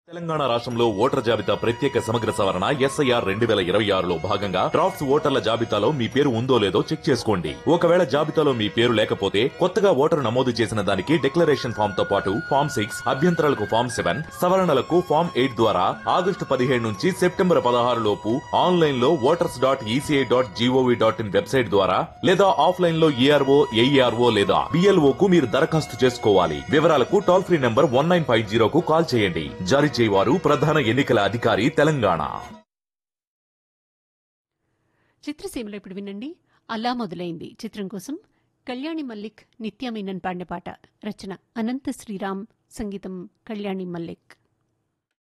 తెలంగాణ రాష్ట్రంలో ఓటర్ జాబితా ప్రత్యేక సమగ్ర సవరణ ఎస్ఐఆర్ 2026లో భాగంగా డ్రాఫ్ట్స్ ఓటర్ల జాబితాలో మీ పేరు ఉందో లేదో చెక్ చేసుకోండి. ఒకవేళ జాబితాలో మీ పేరు లేకపోతే కొత్తగా ఓటరు నమోదు చేసిన దానికి డిక్లరేషన్ ఫామ్ తో పాటు ఫామ్ 6, అభ్యంతరాలకు ఫామ్ 7, సవరణలకు ఫామ్ 8 ద్వారా ఆగస్టు 17 నుంచి సెప్టెంబర్ 16 లోపు ఆన్లైన్ లో voters.eca.gov.in వెబ్సైట్ ద్వారా లేదా ఆఫ్లైన్ లో ఏఆర్ఓ, ఏఈఆర్ఓ లేదా బిఎల్ఓ కు మీరు దరఖాస్తు చేసుకోవాలి. వివరాలకు టోల్ ఫ్రీ నంబర్ 1950 కు కాల్ చేయండి. జారీ చేయవారు ప్రధాన ఎన్నికల అధికారి తెలంగాణ. చిత్రసీమలో ఇప్పుడు వినండి. అలా మొదలైంది చిత్రం కోసం కళ్యాణి మల్లిక్, నిత్య మీనన్ పాడిన పాట. రచన అనంత శ్రీరామ్, సంగీతం కళ్యాణి మల్లిక్.